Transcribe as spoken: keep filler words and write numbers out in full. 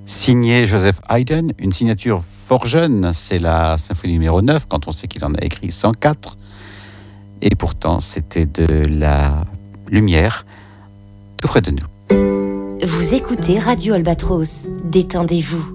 signé Joseph Haydn, une signature fort jeune, c'est la symphonie numéro neuf, quand on sait qu'il en a écrit cent quatre. Et pourtant, c'était de la lumière tout près de nous. Vous écoutez Radio Albatros, détendez-vous.